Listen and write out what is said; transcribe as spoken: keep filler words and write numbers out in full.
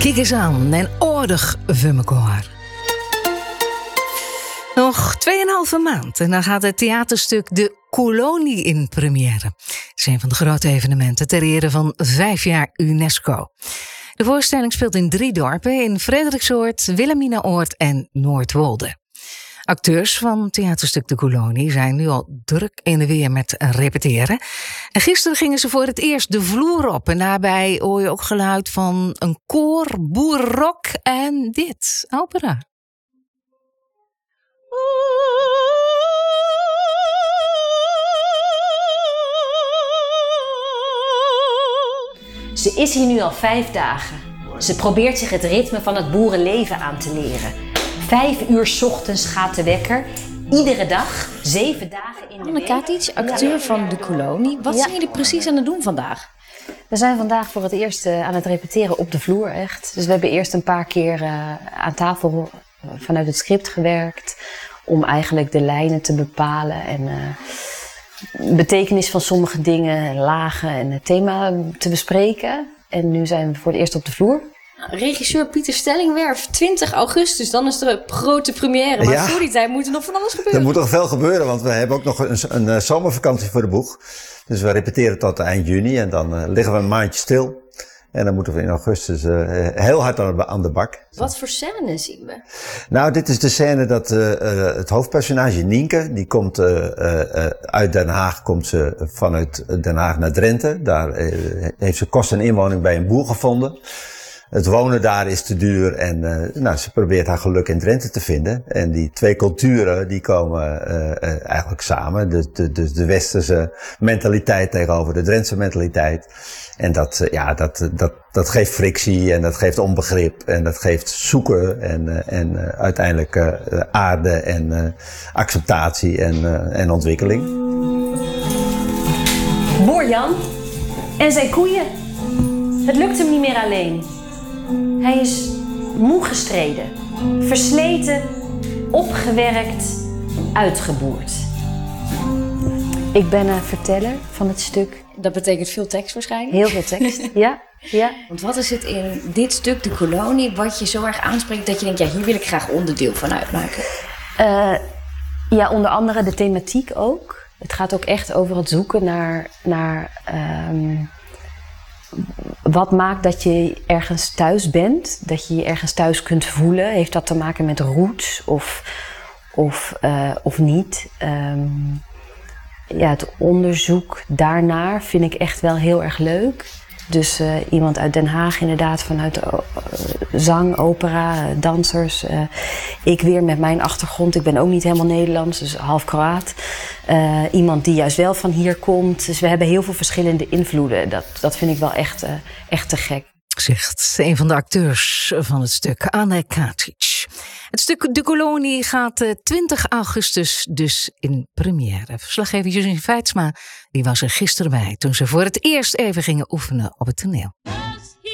Kijk eens aan en oordig voor mekaar. Nog tweeënhalve maand en dan gaat het theaterstuk De Kolonie in première. Het is een van de grote evenementen ter ere van vijf jaar UNESCO. De voorstelling speelt in drie dorpen, in Frederiksoord, Wilhelminaoord en Noordwolde. Acteurs van theaterstuk De Kolonie zijn nu al druk in de weer met repeteren. En gisteren gingen ze voor het eerst de vloer op. En daarbij hoor je ook geluid van een koor, boerrock en dit, opera. Ze is hier nu al vijf dagen. Ze probeert zich het ritme van het boerenleven aan te leren. Vijf uur 's ochtends gaat de wekker. Iedere dag, zeven dagen in de Anne week. Katic, acteur ja. van De Kolonie. Wat ja. zijn jullie precies aan het doen vandaag? We zijn vandaag voor het eerst uh, aan het repeteren op de vloer, echt. Dus we hebben eerst een paar keer uh, aan tafel uh, vanuit het script gewerkt. Om eigenlijk de lijnen te bepalen en uh, betekenis van sommige dingen, lagen en het thema te bespreken. En nu zijn we voor het eerst op de vloer. Regisseur Pieter Stellingwerf, twintig augustus, dan is er een grote première. Maar ja. voor die tijd moet er nog van alles gebeuren. Er moet nog veel gebeuren, want we hebben ook nog een, een, een zomervakantie voor de boeg. Dus we repeteren tot eind juni en dan uh, liggen we een maandje stil. En dan moeten we in augustus uh, heel hard aan, aan de bak. Wat voor scène zien we? Nou, dit is de scène dat uh, uh, het hoofdpersonage Nienke, die komt uh, uh, uit Den Haag, komt ze vanuit Den Haag naar Drenthe. Daar uh, heeft ze kost en inwoning bij een boer gevonden. Het wonen daar is te duur en uh, nou, ze probeert haar geluk in Drenthe te vinden. En die twee culturen die komen uh, uh, eigenlijk samen. Dus de, de, de westerse mentaliteit tegenover de Drentse mentaliteit. En dat, uh, ja, dat, dat, dat geeft frictie en dat geeft onbegrip en dat geeft zoeken en, uh, en uh, uiteindelijk uh, aarde en uh, acceptatie en, uh, en ontwikkeling. Boer Jan en zijn koeien. Het lukt hem niet meer alleen. Hij is moe gestreden, versleten, opgewerkt, uitgeboerd. Ik ben een verteller van het stuk. Dat betekent veel tekst waarschijnlijk? Heel veel tekst, ja, ja. Want wat is het in dit stuk, De Kolonie, wat je zo erg aanspreekt dat je denkt, ja, hier wil ik graag onderdeel van uitmaken? Uh, ja, onder andere de thematiek ook. Het gaat ook echt over het zoeken naar... naar um, wat maakt dat je ergens thuis bent, dat je je ergens thuis kunt voelen? Heeft dat te maken met roots of, of, uh, of niet? Um, ja, het onderzoek daarnaar vind ik echt wel heel erg leuk. Dus uh, iemand uit Den Haag inderdaad, vanuit de, uh, zang, opera, uh, dansers. Uh, ik weer met mijn achtergrond, ik ben ook niet helemaal Nederlands, dus half Kroaat. Uh, iemand die juist wel van hier komt. Dus we hebben heel veel verschillende invloeden. Dat, dat vind ik wel echt, uh, echt te gek. Zegt een van de acteurs van het stuk, Anne Katic. Het stuk De Kolonie gaat twintig augustus dus in première. Verslaggever Josien Feitsma die was er gisteren bij toen ze voor het eerst even gingen oefenen op het toneel.